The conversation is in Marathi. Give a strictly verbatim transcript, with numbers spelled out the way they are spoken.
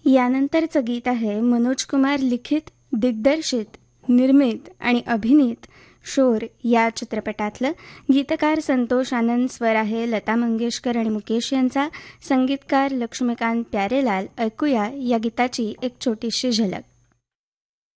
यानंतरचं गीत आहे मनोज कुमार लिखित, दिग्दर्शित, निर्मित आणि अभिनीत शोर या चित्रपटातलं. गीतकार संतोष आनंद, स्वर आहे लता मंगेशकर आणि मुकेश यांचा, संगीतकार लक्ष्मीकांत प्यारेलाल. ऐकूया या गीताची एक छोटीशी झलक.